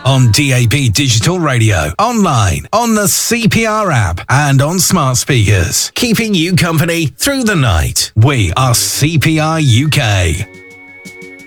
on DAB Digital Radio, online, on the CPR app, and on smart speakers. Keeping you company through the night. We are CPR UK.